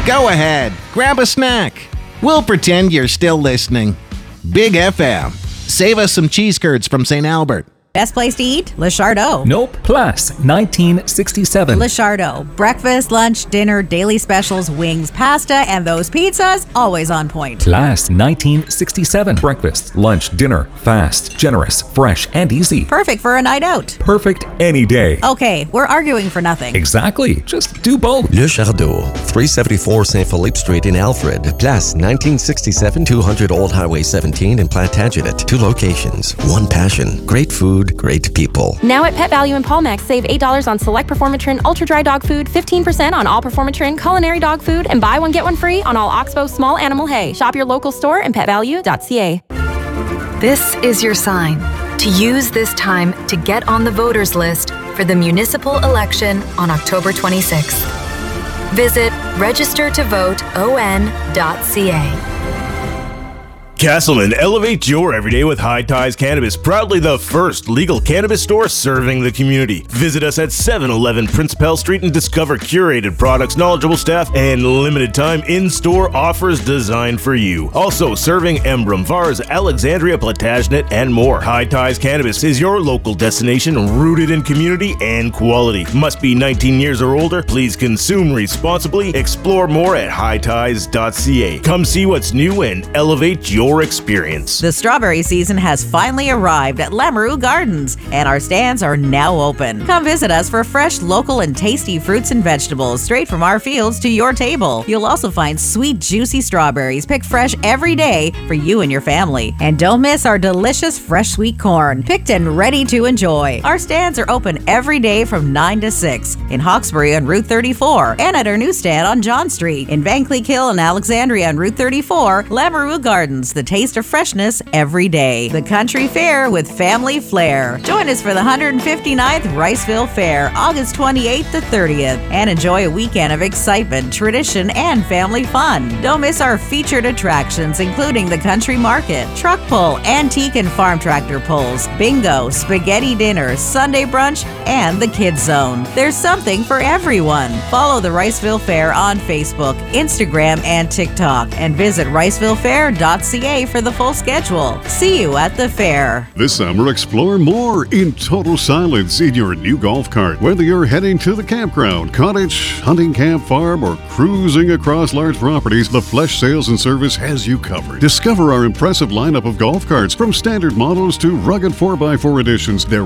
Go ahead, grab a snack. We'll pretend you're still listening. Big FM. Save us some cheese curds from St. Albert. Best place to eat? Le Chardot. Nope. Place 1967. Le Chardot. Breakfast, lunch, dinner, daily specials, wings, pasta, and those pizzas, always on point. Place 1967. Breakfast, lunch, dinner, fast, generous, fresh, and easy. Perfect for a night out. Perfect any day. Okay, we're arguing for nothing. Exactly. Just do both. Le Chardot, 374 St. Philippe Street in Alfred. Place 1967, 200 Old Highway 17 in Plantagenet. 2 locations, 1 passion, great food, great people. Now at Pet Value in Palmex, save $8 on select Performatrin Ultra Dry Dog Food, 15% on all Performatrin Culinary Dog Food, and buy one get one free on all Oxbow Small Animal Hay. Shop your local store and petvalue.ca. This is your sign to use this time to get on the voters list for the municipal election on October 26th. Visit registertovoteon.ca. Castleman, elevate your everyday with High Ties Cannabis, proudly the first legal cannabis store serving the community. Visit us at 711 Prince Pell Street and discover curated products, knowledgeable staff, and limited time in-store offers designed for you. Also serving Emblem, Vars, Alexandria, Plantagenet, and more. High Ties Cannabis is your local destination rooted in community and quality. Must be 19 years or older. Please consume responsibly. Explore more at highties.ca. Come see what's new and elevate your experience. The strawberry season has finally arrived at Lamoureux Gardens, and our stands are now open. Come visit us for fresh, local, and tasty fruits and vegetables straight from our fields to your table. You'll also find sweet, juicy strawberries picked fresh every day for you and your family. And don't miss our delicious fresh sweet corn, picked and ready to enjoy. Our stands are open every day from 9 to 6 in Hawkesbury on Route 34 and at our new stand on John Street. In Van Cleek Hill and Alexandria on Route 34, Lamoureux Gardens, the taste of freshness every day. The Country Fair with family flair. Join us for the 159th Riceville Fair, August 28th to 30th, and enjoy a weekend of excitement, tradition, and family fun. Don't miss our featured attractions, including the Country Market, Truck Pull, Antique and Farm Tractor Pulls, Bingo, Spaghetti Dinner, Sunday Brunch, and the Kids Zone. There's something for everyone. Follow the Riceville Fair on Facebook, Instagram, and TikTok, and visit ricevillefair.ca for the full schedule. See you at the fair. This summer, explore more in total silence in your new golf cart. Whether you're heading to the campground, cottage, hunting camp, farm, or cruising across large properties, the Flesh Sales and Service has you covered. Discover our impressive lineup of golf carts, from standard models to rugged 4x4 editions. They're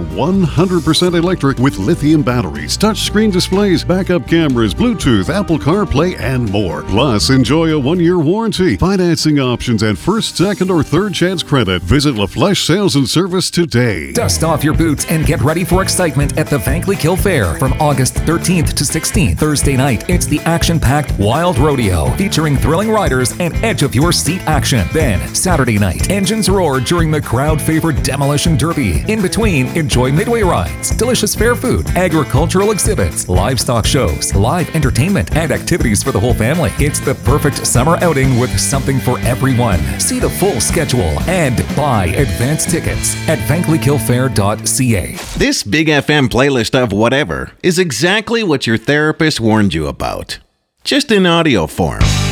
100% electric with lithium batteries, touchscreen displays, backup cameras, Bluetooth, Apple CarPlay, and more. Plus, enjoy a 1-year warranty, financing options, and first, second, or third chance credit. Visit LaFleche Sales and Service today. Dust off your boots and get ready for excitement at the Van Cleek Hill Fair from August 13th to 16th. Thursday night, it's the action-packed Wild Rodeo featuring thrilling riders and edge-of-your-seat action. Then, Saturday night, engines roar during the crowd-favorite Demolition Derby. In between, enjoy midway rides, delicious fair food, agricultural exhibits, livestock shows, live entertainment, and activities for the whole family. It's the perfect summer outing with something for everyone. See the full schedule and buy advance tickets at vancleekhillfair.ca. This Big FM playlist of whatever is exactly what your therapist warned you about, just in audio form.